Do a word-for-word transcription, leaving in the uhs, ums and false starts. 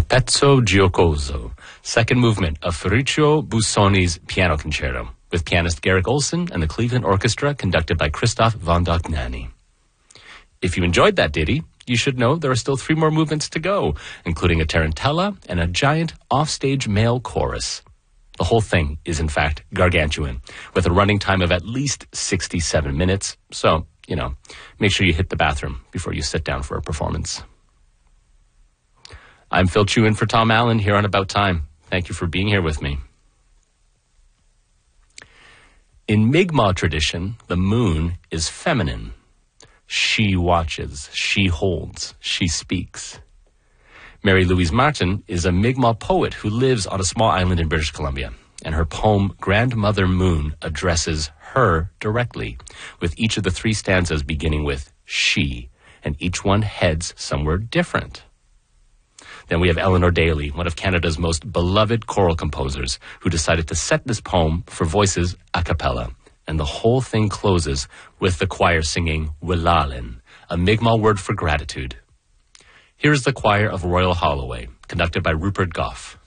Pezzo Giocoso, second movement of Ferruccio Busoni's Piano Concerto, with pianist Garrick Olson and the Cleveland Orchestra conducted by Christoph von Dohnanyi. If you enjoyed that ditty, you should know there are still three more movements to go, including a tarantella and a giant offstage male chorus. The whole thing is, in fact, gargantuan, with a running time of at least sixty-seven minutes. So, you know, make sure you hit the bathroom before you sit down for a performance. I'm Phil Chu in for Tom Allen here on About Time. Thank you for being here with me. In Mi'kmaq tradition, the moon is feminine. She watches, she holds, she speaks. Mary Louise Martin is a Mi'kmaq poet who lives on a small island in British Columbia, and her poem Grandmother Moon addresses her directly, with each of the three stanzas beginning with she, and each one heads somewhere different. Then we have Eleanor Daly, one of Canada's most beloved choral composers, who decided to set this poem for voices a cappella, and the whole thing closes with the choir singing Wilalin, a Mi'kmaq word for gratitude. Here's the choir of Royal Holloway, conducted by Rupert Goff.